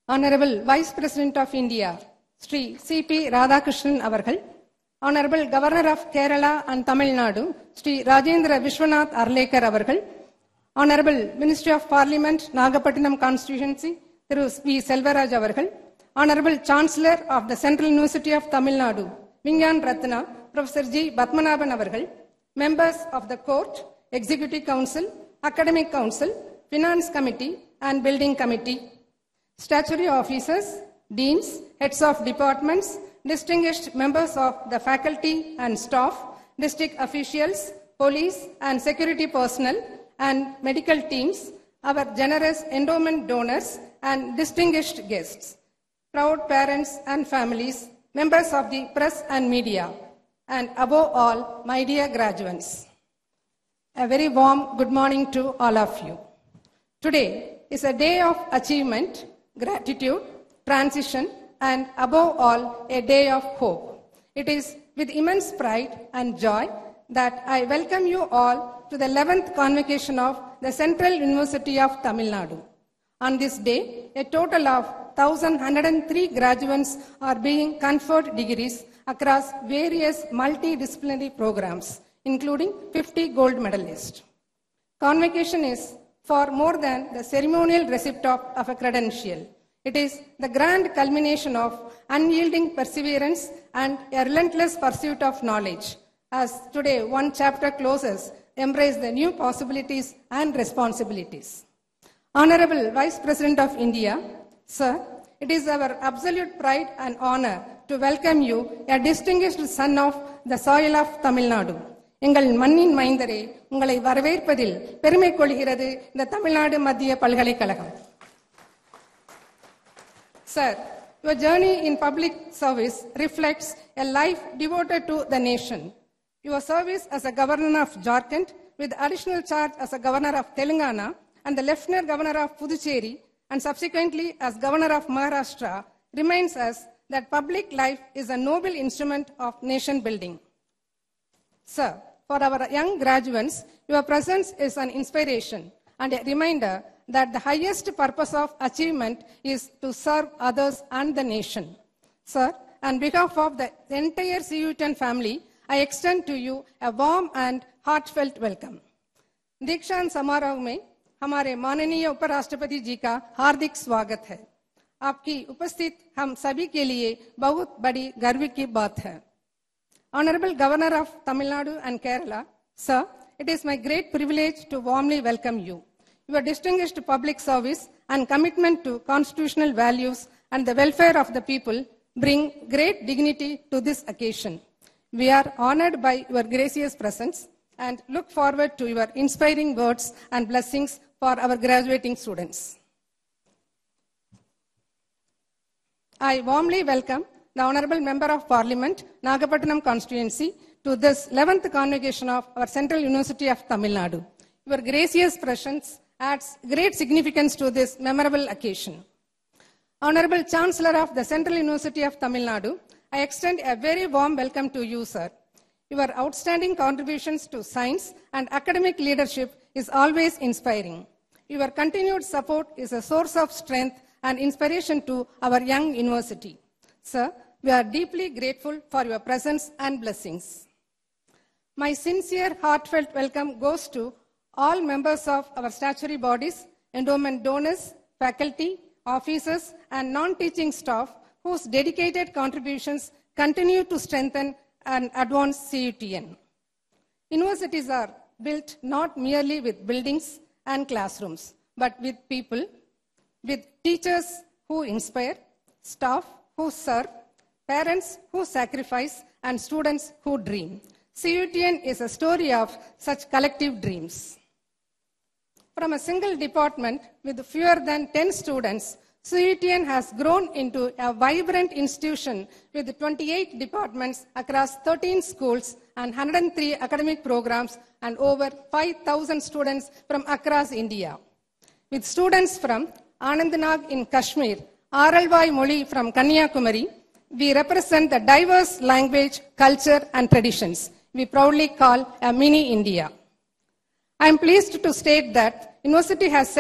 Honorable Vice President of India, Sri C.P. Radhakrishnan avargal, Honorable Governor of Kerala and Tamil Nadu, Sri Rajendra Vishwanath Arlekar avargal, Honorable Ministry of Parliament, Nagapattinam Constituency, Thiru V. Selvaraj avargal, Honorable Chancellor of the Central University of Tamil Nadu, Vingyan Ratna, Professor G. Batmanabhan avargal, members of the Court, Executive Council, Academic Council, Finance Committee and Building Committee, statutory officers, deans, heads of departments, distinguished members of the faculty and staff, district officials, police and security personnel and medical teams, our generous endowment donors and distinguished guests, proud parents and families, members of the press and media, and above all, my dear graduates. A very warm good morning to all of you. Today is a day of achievement, gratitude, transition, and above all, a day of hope. It is with immense pride and joy that I welcome you all to the 11th convocation of the Central University of Tamil Nadu. On this day, a total of 1,103 graduates are being conferred degrees across various multidisciplinary programs, including 50 gold medalists. Convocation is for more than the ceremonial receipt of a credential. It is the grand culmination of unyielding perseverance and a relentless pursuit of knowledge. As today one chapter closes, embrace the new possibilities and responsibilities. Honorable Vice President of India, Sir, it is our absolute pride and honor to welcome you, a distinguished son of the soil of Tamil Nadu. எங்கள் மண்ணின் மைந்தரே, உங்களை வரவேற்பதில் பெருமை கொள்கிறது இந்த தமிழ்நாடு மத்திய பல்கலைக்கழகம். Sir, your journey in public service reflects a life devoted to the nation. Your service as a governor of Jharkhand, with additional charge as a governor of Telangana and the lieutenant governor of Puducherry, and subsequently as governor of Maharashtra, reminds us that public life is a noble instrument of nation building. Sir, for our young graduates, your presence is an inspiration and a reminder that the highest purpose of achievement is to serve others and the nation. Sir, on behalf of the entire CU10 family, I extend to you a warm and heartfelt welcome. दीक्षांत समारोह में हमारे माननीय उपराष्ट्रपति जी का हार्दिक स्वागत है. आपकी उपस्थिति हम सभी के लिए बहुत बड़ी गर्व की बात है. Honorable Governor of Tamil Nadu and Kerala, Sir, it is my great privilege to warmly welcome you. Your distinguished public service and commitment to constitutional values and the welfare of the people bring great dignity to this occasion. We are honored by your gracious presence and look forward to your inspiring words and blessings for our graduating students. I warmly welcome the Honorable Member of Parliament, Nagapattinam Constituency, to this 11th convocation of our Central University of Tamil Nadu. Your gracious presence adds great significance to this memorable occasion. Honorable Chancellor of the Central University of Tamil Nadu, I extend a very warm welcome to you, sir. Your outstanding contributions to science and academic leadership is always inspiring. Your continued support is a source of strength and inspiration to our young university. Sir, we are deeply grateful for your presence and blessings. My sincere, heartfelt welcome goes to all members of our statutory bodies, endowment donors, faculty, officers, and non-teaching staff whose dedicated contributions continue to strengthen and advance CUTN. Universities are built not merely with buildings and classrooms, but with people, with teachers who inspire, staff who serve, parents who sacrifice, and students who dream. CUTN is a story of such collective dreams. From a single department with fewer than 10 students, CUTN has grown into a vibrant institution with 28 departments across 13 schools and 103 academic programs and over 5,000 students from across India. With students from Anandnag in Kashmir, Aralvai Moli from Kanyakumari, we represent the diverse language, culture, and traditions we proudly call a mini India. I am pleased to state that University has